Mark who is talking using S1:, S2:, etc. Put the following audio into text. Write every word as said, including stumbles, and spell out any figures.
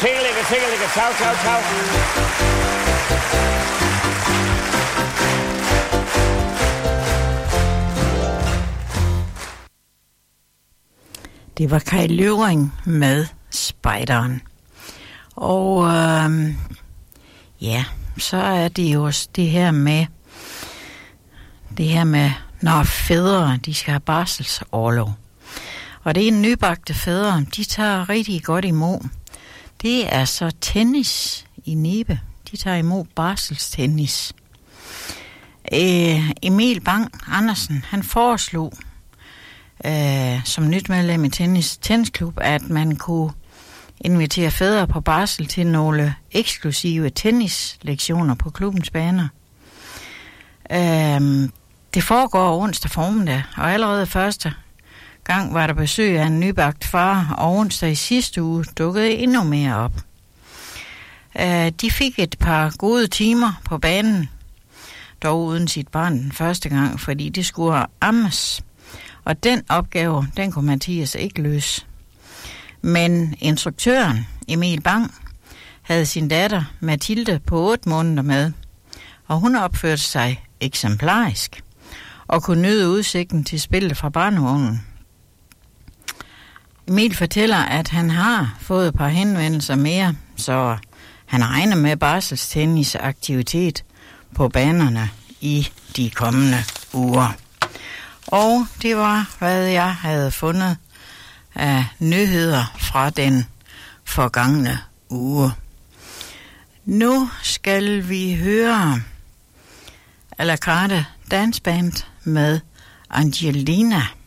S1: tingelige, tingelige, ciao, ciao, ciao.
S2: Det var Kai Løvring med Spejderen. Og øh, ja, så er det jo også det her med, det her med, når fædre, de skal have barselsorlov. Og det er nybagte fædre, de tager rigtig godt imod. Det er så tennis i Nibe. De tager imod barselstennis. Øh, Emil Bang Andersen, han foreslog øh, som nyt medlem i tennis, tennisklub, at man kunne invitere fædre på barsel til nogle eksklusive tennislektioner på klubbens baner. Øh, det foregår onsdag formiddag, og allerede første gang var der besøg af en nybagt far, og onsdag i sidste uge dukkede endnu mere op. Uh, de fik et par gode timer på banen, dog uden sit barn den første gang, fordi det skulle ammes. Og den opgave, den kunne Mathias ikke løse. Men instruktøren, Emil Bang, havde sin datter Mathilde på otte måneder med, og hun opførte sig eksemplarisk og kunne nyde udsigten til spillet fra barnevognen. Emil fortæller, at han har fået et par henvendelser mere, så han regner med barselstennisaktivitet på banerne i de kommende uger. Og det var, hvad jeg havde fundet af nyheder fra den forgangne uge. Nu skal vi høre A la carte dansband med Angelina.